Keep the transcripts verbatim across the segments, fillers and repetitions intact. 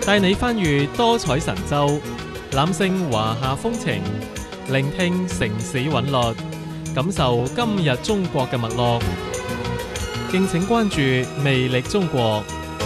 帶你翻閱多彩神州，攬勝華夏風情，聆聽城市韻律，感受今日中國嘅脈絡。敬請關注魅力中國。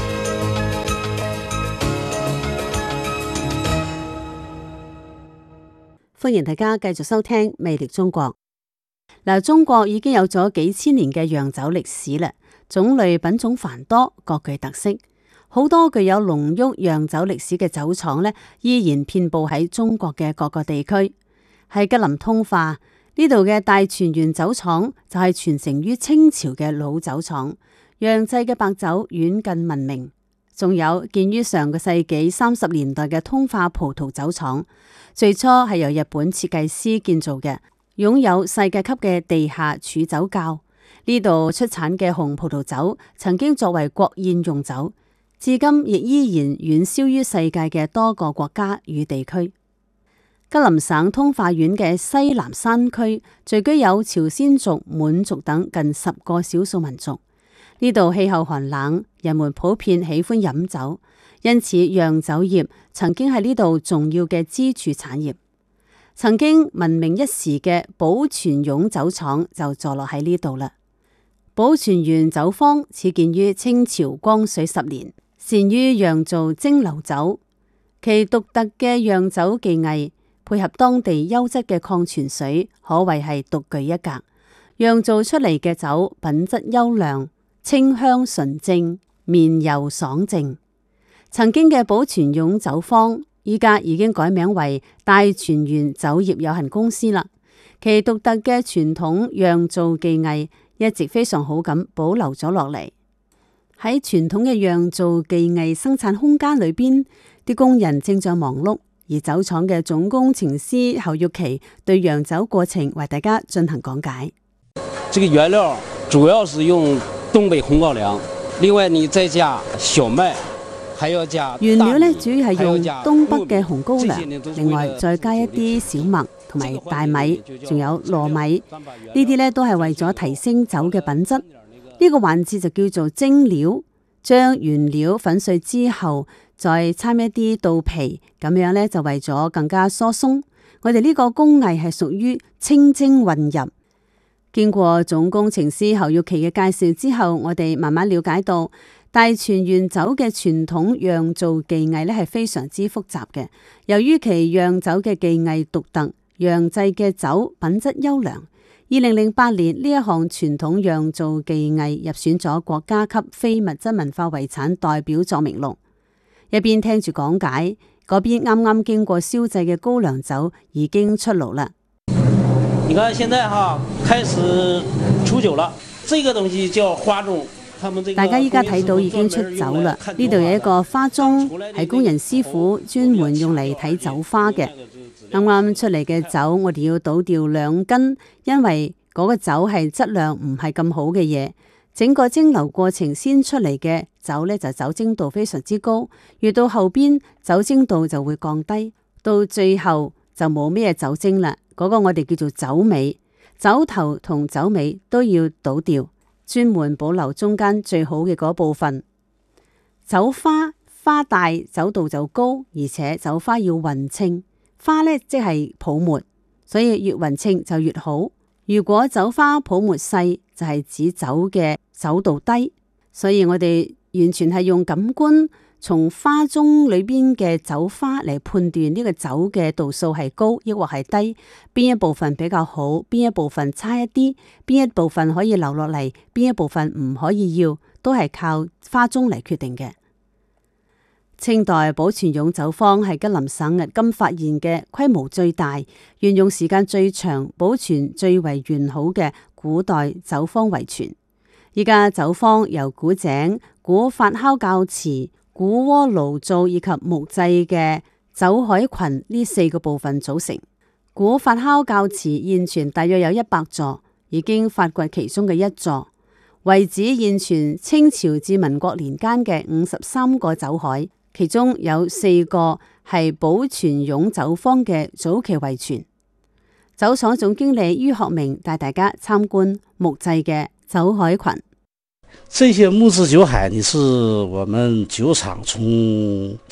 歡迎大家繼續收聽魅力中國。嗱，中國已經有咗幾千年嘅釀酒歷史啦，種類品種繁多，各具特色。好多具有濃郁釀酒歷史嘅酒廠呢，依然遍布喺中國嘅各個地區。喺吉林通化呢度嘅大泉源酒廠就係傳承於清朝嘅老酒廠，釀製嘅白酒遠近聞名。仲有建於上個世紀三十年代嘅通化葡萄酒廠，最初係由日本設計師建造嘅，擁有世界級嘅地下儲酒窖。呢度出產嘅紅葡萄酒曾經作為國宴用酒，至今亦依然遠銷於世界嘅多個國家與地區。吉林省通化縣嘅西南山區聚居有朝鮮族、滿族等近十個少數民族。呢度氣候寒冷，人們普遍喜歡飲酒，因此釀酒業曾經係呢度重要嘅支柱產業。曾經聞名一時嘅寶泉涌酒廠就坐落喺呢度啦。寶泉源酒坊始建於清朝光緒十年，善於釀造蒸餾酒，其獨特嘅釀酒技藝配合當地優質嘅礦泉水，可謂係獨具一格。釀造出嚟嘅酒品質優良，清香純正，綿柔爽淨。曾經嘅寶泉涌酒坊，依家已經改名為大泉源酒業有限公司啦。其獨特嘅傳統釀造技藝一直非常好咁保留咗落嚟。喺傳統嘅釀造技藝生產空間裏邊，啲工人正在忙碌，而酒廠嘅總工程師侯玉琪對釀酒過程為大家進行講解。 這個原料主要是用東北紅高粱，另外你再加小麥，還要加原料咧，主要係用東北嘅紅高粱，另外再加一啲小麥同埋大米，仲有糯米，呢啲咧都係為咗提升酒嘅品質。呢個環節就叫做蒸料，將原料粉碎之後，再摻一啲稻皮，咁樣咧就為咗更加疏鬆。我哋呢個工藝係屬於清蒸混入。經過總工程師侯玉琪嘅介紹之後，我哋慢慢了解到大泉源酒嘅傳統釀造技藝咧係非常之複雜嘅。由於其釀酒嘅技藝獨特，釀製嘅酒品質優良。二零零八年呢一項傳統釀造技藝入選咗國家級非物質文化遺產代表作名錄。一邊聽住講解，嗰邊啱啱經過燒製嘅高粱酒已經出爐啦。 你看現在哈開始出酒了，這個東西叫花盅。 大家依家睇到已經出酒啦，呢度有一個花盅，係工人師傅專門用嚟睇酒花嘅。啱啱出嚟嘅酒，我哋要倒掉兩斤，因為嗰個酒係質量唔係咁好嘅嘢。整個蒸餾過程先出嚟嘅酒呢，就酒精度非常之高，越到後邊酒精度就會降低，到最後就冇咩酒精啦。嗰個我哋叫做酒尾，酒頭同酒尾都要倒掉，專門保留中間最好嘅嗰部分。酒花花大，酒度就高，而且酒花要勻稱。花呢即係泡沫，所以越勻稱就越好。如果酒花泡沫細，就係指酒嘅酒度低。所以我哋完全係用感官從花盅裏邊嘅酒花嚟判斷呢個酒嘅度數係高抑或係低，邊一部分比較好，邊一部分差一啲，邊一部分可以留落嚟，邊一部分唔可以要，都係靠花盅嚟決定嘅。清代寶泉涌酒坊係吉林省迄今發現嘅規模最大、沿用時間最長、保存最為完好嘅古代酒坊遺存。依家酒坊由古井、古發酵窖池、古鍋爐灶以及木製嘅酒海群呢四個部分組成。古發酵窖池現存大約有一百座，已經發掘其中嘅一座，遺址現存清朝至民國年間嘅五十三個酒海。其中有四個係寶泉涌酒坊嘅早期遺存。酒廠總經理于學明帶大家參觀木製嘅酒海群。 這些木質酒海呢，是我們酒廠從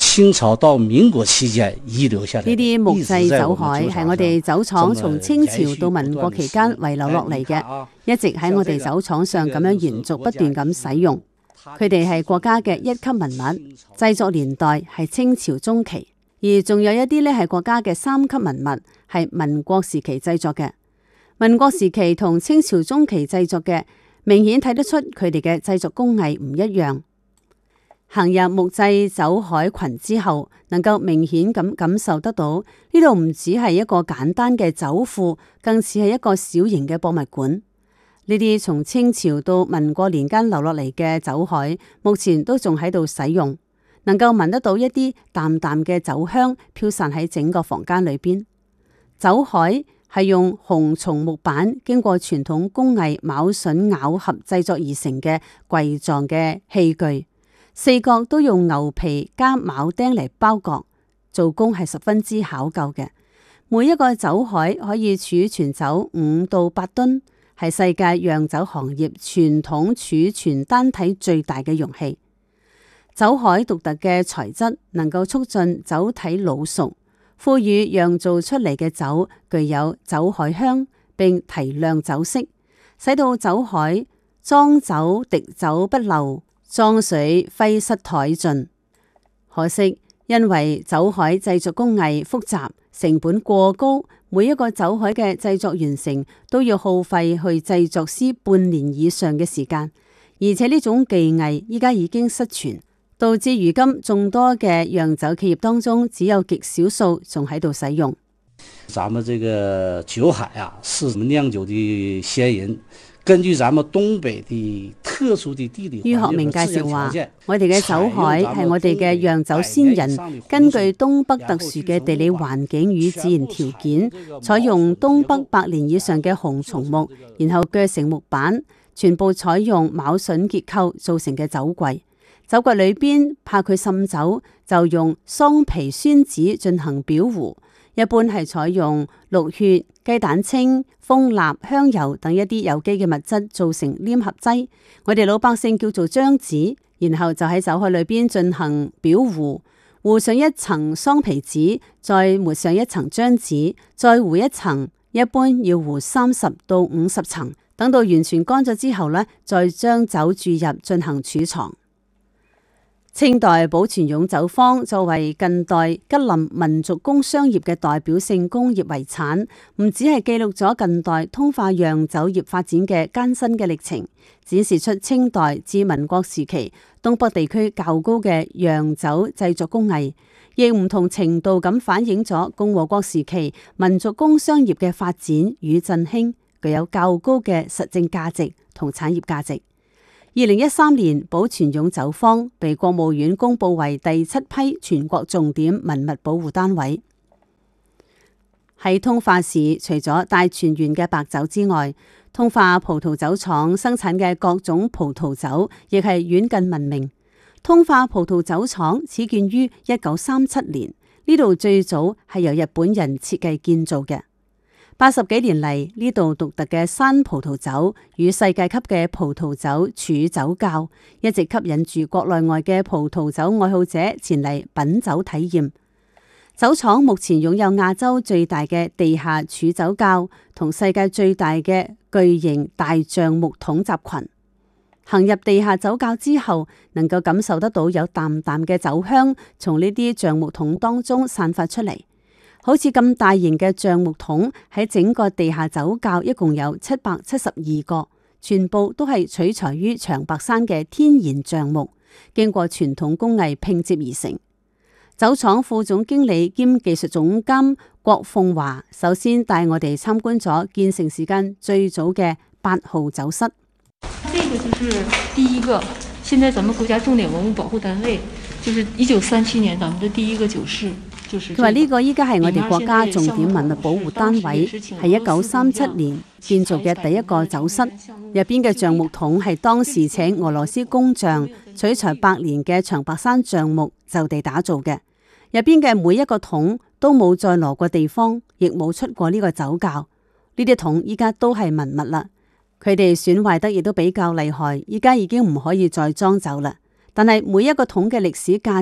清朝到民國期間遺留下來。 呢啲木製酒海係我哋酒廠從清朝到民國期間遺留落嚟嘅，一直喺我哋酒廠上咁樣延續不斷咁使用。佢哋係國家嘅一級文物，製作年代係清朝中期，而仲有一啲呢係國家嘅三級文物，係民國時期製作嘅。民國時期同清朝中期製作嘅，明顯睇得出佢哋嘅製作工藝唔一樣。行入木製酒海群之後，能夠明顯咁感受得到呢度唔只係一個簡單嘅酒庫，更似係一個小型嘅博物館。呢啲從清朝到民國年間留落嚟嘅酒海，目前都仲喺度使用，能夠聞得到一啲淡淡嘅酒香飄散喺整個房間裏邊。酒海係用紅松木板經過傳統工藝卯榫咬合製作而成嘅櫃狀嘅器具，四角都用牛皮加鉚釘嚟包裹，做工係十分之考究嘅。每一個酒海可以儲存酒五到八噸。係世界釀酒行業傳統儲存單體最大嘅容器。酒海獨特嘅材質能夠促進酒體老熟，賦予釀造出嚟嘅酒具有酒海香，並提亮酒色，使到酒海裝酒滴酒不漏，裝水揮失殆盡。可惜因為酒海製作工藝複雜，成本過高。每一個酒海嘅製作完成都要耗費去製作師半年以上嘅時間，而且呢種技藝依家已經失傳，導致如今眾多嘅釀酒企業當中，只有極少數仲喺度使用。 咱們這個酒海啊，是我們釀酒的先人。根據咱們東北的特殊的地理，于學明介紹話，我哋嘅酒海係我哋嘅釀酒先人，根據東北特殊嘅地理環境與自然條件，採用東北百年以上嘅紅松木，然後鋸成木板，全部採用卯榫結構造成嘅酒櫃。酒櫃裏邊怕佢滲酒，就用桑皮宣紙進行裱糊。一般係採用鹿血、雞蛋清、蜂蠟、香油等一啲有機嘅物質做成黏合劑，我哋老百姓叫做漿子，然後就喺酒海裏邊進行裱糊，糊上一層桑皮紙，再抹上一層漿子，再糊一層，一般要糊三十到五十層，等到完全乾咗之後呢，再將酒注入進行儲藏。清代寶泉湧酒坊作為近代吉林民族工商業嘅代表性工業遺產，唔只係記錄咗近代通化釀酒業發展嘅艱辛嘅歷程，展示出清代至民國時期東北地區較高嘅釀酒製作工藝，亦唔同程度咁反映咗共和國時期民族工商業嘅發展與振興，具有較高嘅實證價值同產業價值。二零一三年，寶泉湧酒坊被國務院公布為第七批全國重點文物保護單位。喺通化市，除咗大泉源嘅白酒之外，通化葡萄酒廠生產嘅各種葡萄酒亦係遠近聞名。通化葡萄酒廠始建於一九三七年，呢度最早係由日本人設計建造嘅。八十幾年嚟，呢度獨特嘅山葡萄酒與世界級嘅葡萄酒儲酒窖，一直吸引住國內外嘅葡萄酒愛好者前嚟品酒體驗。酒廠目前擁有亞洲最大嘅地下儲酒窖同世界最大嘅巨型大橡木桶集群。行入地下酒窖之後，能夠感受得到有淡淡嘅酒香從呢啲橡木桶當中散發出嚟。好似咁大型嘅橡木桶喺整個地下酒窖一共有七百七十二個，全部都係取材於長白山嘅天然橡木，經過傳統工藝拼接而成。酒廠副總經理兼技術總監郭鳳華首先帶我哋參觀咗建成時間最早嘅八號酒室。 這個就是第一個，現在咱們國家重點文物保護單位，就是一九三七年咱們的第一個酒室。佢話呢個依家係我哋國家重點文物保護單位，係一九三七年建造嘅第一個酒室。入邊嘅橡木桶係當時請俄羅斯工匠取材百年嘅長白山橡木就地打造嘅。入邊嘅每一個桶都冇再挪過地方，亦冇出過呢個酒窖。呢啲桶依家都係文物啦，佢哋損壞得亦都比較厲害，依家已經唔可以再裝酒啦。但係每一個桶嘅歷史價值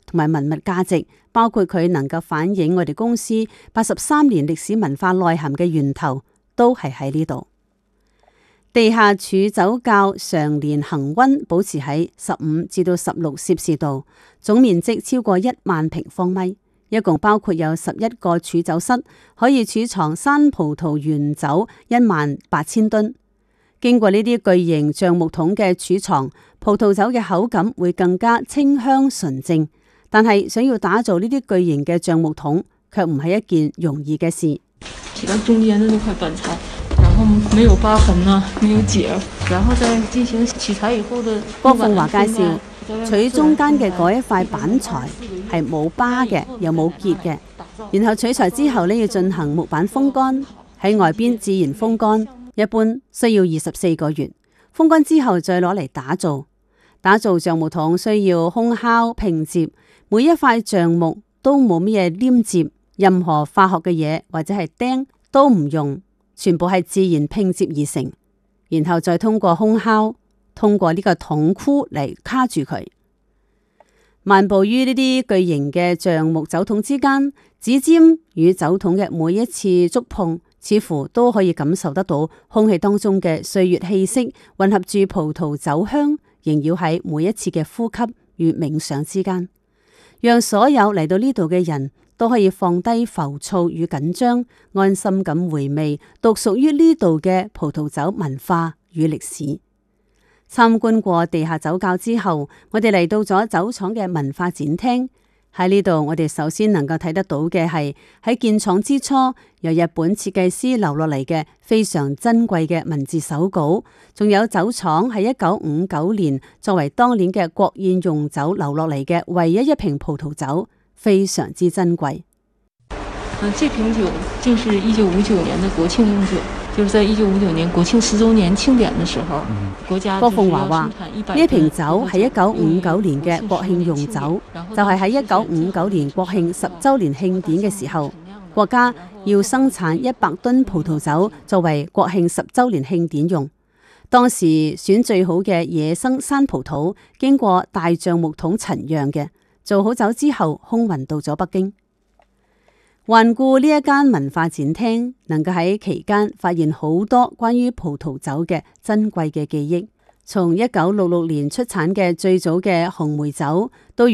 同埋文物價值，包括佢能夠反映我哋公司八十三年歷史文化內涵嘅源頭，都係喺呢度。地下儲酒窖常年恆溫保持喺十五至到十六攝氏度，總面積超過一萬平方米，一共包括有十一個儲酒室，可以儲藏山葡萄原酒一萬八千噸。經過呢啲巨型橡木桶嘅儲藏，葡萄酒嘅口感會更加清香純正。但係想要打造呢啲巨型嘅橡木桶，卻唔係一件容易嘅事。 提到中間的那塊板材，然後沒有疤痕啊，沒有結，然後再進行取材以後的。 郭鳳華介紹，取中間嘅嗰一塊板材係冇疤嘅，又冇結嘅。然後取材之後呢，要進行木板風乾，喺外邊自然風乾，一般需要二十四個月。風乾之後再攞嚟打造。打造橡木桶需要烘烤拼接，每一塊橡木都冇咩黏接，任何化學嘅嘢或者係釘都唔用，全部係自然拼接而成，然後再通過烘烤，通過呢個桶箍嚟卡住佢。漫步於呢啲巨型嘅橡木酒桶之間，指尖與酒桶嘅每一次觸碰，似乎都可以感受得到空氣當中嘅歲月氣息，混合住葡萄酒香，縈繞喺每一次嘅呼吸與冥想之間，讓所有嚟到呢度嘅人都可以放低浮躁與緊張，安心咁回味獨屬於呢度嘅葡萄酒文化與歷史。參觀過地下酒窖之後，我哋嚟到咗酒廠嘅文化展廳。喺呢度，我哋首先能夠睇得到嘅係喺建廠之初由日本設計師留落嚟嘅非常珍貴嘅文字手稿，仲有酒廠喺一九五九年作為當年嘅國宴用酒留落嚟嘅唯一一瓶葡萄酒，非常之珍貴。 嗯，這瓶酒就是一九五九年的國慶用酒，就是在一九五九年國慶十週年慶典的時候，國家郭鳳華話呢一瓶酒係一九五九年嘅國慶用酒，就係喺一九五九年國慶十週年慶典嘅時候，國家要生產一百噸葡萄酒作為國慶十週年慶典用。當時選最好嘅野生山葡萄，經過大橡木桶陳釀嘅，做好酒之後空運到咗北京。環顧呢一間文化展廳，能夠喺期間發現好多關於葡萄酒嘅珍貴嘅記憶，從一九六六年出產嘅最早嘅紅梅酒到